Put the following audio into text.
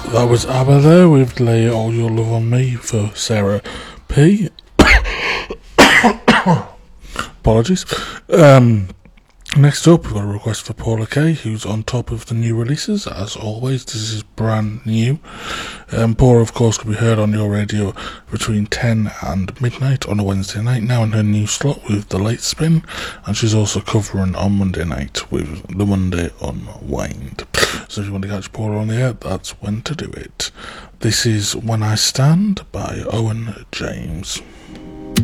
That was ABBA there with Lay All Your Love on Me for Sarah P. Apologies. Next up, we've got a request for Paula Kay, who's on top of the new releases. As always, this is brand new. Paula, of course, can be heard on your radio between 10 and midnight on a Wednesday night, now in her new slot with The Late Spin, and she's also covering on Monday night with The Monday Unwind. So if you want to catch Paula on the air, that's when to do it. This is When I Stand by Owen James.